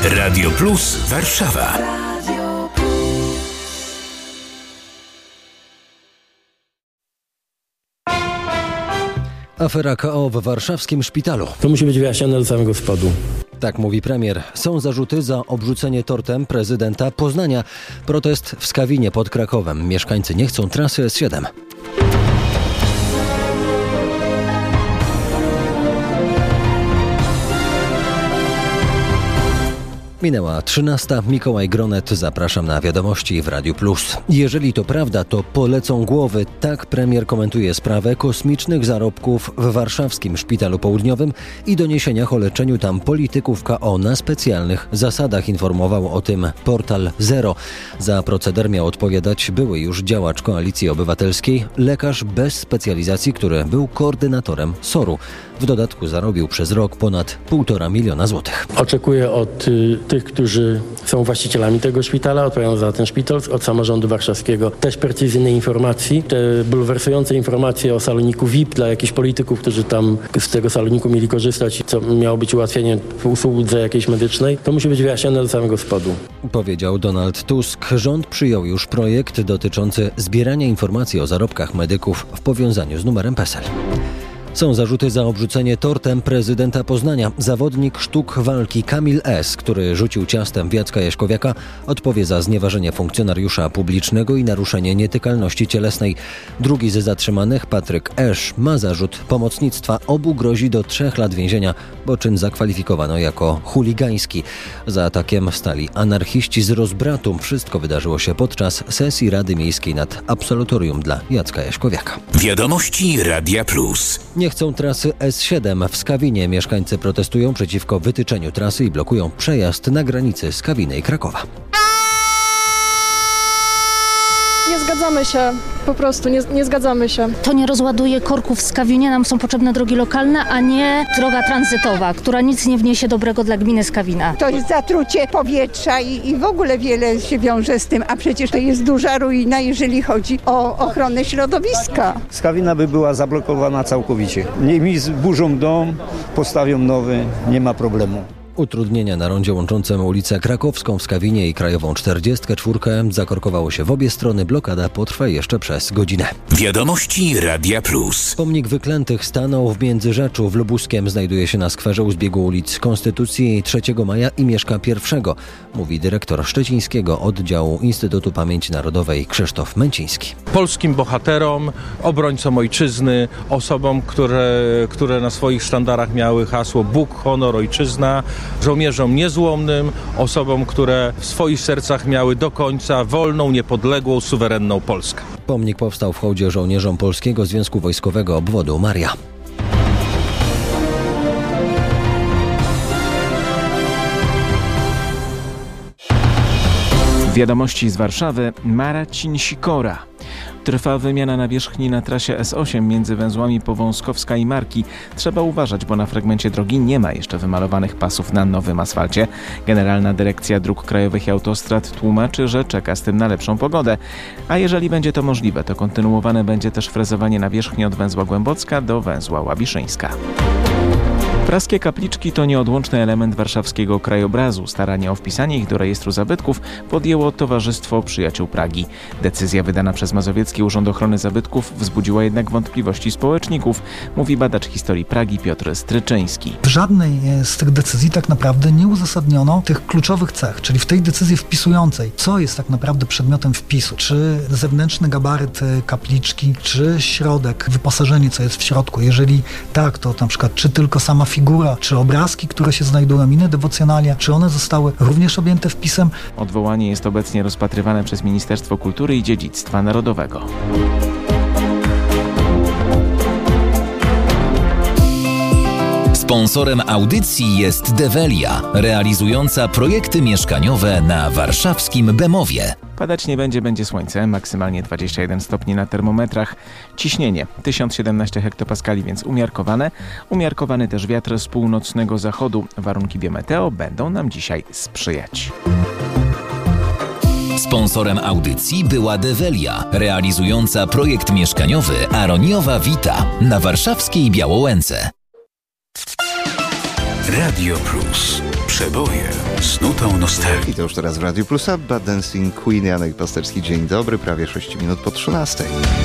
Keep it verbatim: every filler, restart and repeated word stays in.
Radio Plus Warszawa. Afera K O w warszawskim szpitalu. To musi być wyjaśnione do samego spodu. Tak mówi premier. Są zarzuty za obrzucenie tortem prezydenta Poznania. Protest w Skawinie pod Krakowem. Mieszkańcy nie chcą trasy S siedem. Minęła trzynasta. Mikołaj Gronet. Zapraszam na wiadomości w Radiu Plus. Jeżeli to prawda, to polecą głowy. Tak premier komentuje sprawę kosmicznych zarobków w warszawskim Szpitalu Południowym i doniesieniach o leczeniu tam polityków K O na specjalnych zasadach. Informował o tym portal Zero. Za proceder miał odpowiadać były już działacz Koalicji Obywatelskiej, lekarz bez specjalizacji, który był koordynatorem S O R-u. W dodatku zarobił przez rok ponad półtora miliona złotych. Oczekuję od y, tych, którzy są właścicielami tego szpitala, odpowiadają za ten szpital, od samorządu warszawskiego też precyzyjnej informacji. Te bulwersujące informacje o saloniku V I P dla jakichś polityków, którzy tam z tego saloniku mieli korzystać, co miało być ułatwienie usłudze jakiejś medycznej, to musi być wyjaśnione do samego spodu. Powiedział Donald Tusk. Rząd przyjął już projekt dotyczący zbierania informacji o zarobkach medyków w powiązaniu z numerem PESEL. Są zarzuty za obrzucenie tortem prezydenta Poznania. Zawodnik sztuk walki Kamil S., który rzucił ciastem w Jacka Jaśkowiaka, odpowie za znieważenie funkcjonariusza publicznego i naruszenie nietykalności cielesnej. Drugi z zatrzymanych, Patryk Esz, ma zarzut pomocnictwa. Obu grozi do trzech lat więzienia, bo czyn zakwalifikowano jako chuligański. Za atakiem stali anarchiści z rozbratu. Wszystko wydarzyło się podczas sesji Rady Miejskiej nad absolutorium dla Jacka Jaśkowiaka. Wiadomości Radia Plus. Nie chcą trasy S siedem. W Skawinie mieszkańcy protestują przeciwko wytyczeniu trasy i blokują przejazd na granicy Skawiny i Krakowa. Nie zgadzamy się, po prostu nie, nie zgadzamy się. To nie rozładuje korków w Skawinie, nam są potrzebne drogi lokalne, a nie droga tranzytowa, która nic nie wniesie dobrego dla gminy Skawina. To jest zatrucie powietrza i, i w ogóle wiele się wiąże z tym, a przecież to jest duża ruina, jeżeli chodzi o ochronę środowiska. Skawina by była zablokowana całkowicie. Niech mi zburzą dom, postawią nowy, nie ma problemu. Utrudnienia na rondzie łączącym ulicę Krakowską w Skawinie i Krajową czterdziestkę cztery zakorkowało się w obie strony. Blokada potrwa jeszcze przez godzinę. Wiadomości Radia Plus. Pomnik Wyklętych stanął w Międzyrzeczu. W Lubuskiem znajduje się na skwerze u zbiegu ulic Konstytucji trzeciego maja i Mieszka pierwszego, mówi dyrektor szczecińskiego oddziału Instytutu Pamięci Narodowej Krzysztof Męciński. Polskim bohaterom, obrońcom ojczyzny, osobom, które, które na swoich sztandarach miały hasło Bóg, honor, ojczyzna, żołnierzom niezłomnym, osobom, które w swoich sercach miały do końca wolną, niepodległą, suwerenną Polskę. Pomnik powstał w hołdzie żołnierzom Polskiego Związku Wojskowego Obwodu Maria. Wiadomości z Warszawy. Marcin Sikora. Trwa wymiana nawierzchni na trasie S osiem między węzłami Powązkowska i Marki. Trzeba uważać, bo na fragmencie drogi nie ma jeszcze wymalowanych pasów na nowym asfalcie. Generalna Dyrekcja Dróg Krajowych i Autostrad tłumaczy, że czeka z tym na lepszą pogodę. A jeżeli będzie to możliwe, to kontynuowane będzie też frezowanie nawierzchni od węzła Głębocka do węzła Łabiszyńska. Praskie kapliczki to nieodłączny element warszawskiego krajobrazu. Staranie o wpisanie ich do rejestru zabytków podjęło Towarzystwo Przyjaciół Pragi. Decyzja wydana przez Mazowiecki Urząd Ochrony Zabytków wzbudziła jednak wątpliwości społeczników, mówi badacz historii Pragi Piotr Stryczyński. W żadnej z tych decyzji tak naprawdę nie uzasadniono tych kluczowych cech, czyli w tej decyzji wpisującej, co jest tak naprawdę przedmiotem wpisu. Czy zewnętrzny gabaryt kapliczki, czy środek, wyposażenie, co jest w środku. Jeżeli tak, to na przykład czy tylko sama figura, czy obrazki, które się znajdują, inne dewocjonalia, czy one zostały również objęte wpisem? Odwołanie jest obecnie rozpatrywane przez Ministerstwo Kultury i Dziedzictwa Narodowego. Sponsorem audycji jest Develia, realizująca projekty mieszkaniowe na warszawskim Bemowie. Padać nie będzie, będzie słońce, maksymalnie dwadzieścia jeden stopni na termometrach. Ciśnienie tysiąc siedemnaście hektopaskali, więc umiarkowane. Umiarkowany też wiatr z północnego zachodu. Warunki biometeo będą nam dzisiaj sprzyjać. Sponsorem audycji była Develia, realizująca projekt mieszkaniowy Aroniowa Vita na warszawskiej Białołęce. Radio Plus. Przeboje z nutą nostalgii. I to już teraz w Radiu Plus Abba, Dancing Queen, Janek Pasterski. Dzień dobry, prawie sześć minut po trzynastej.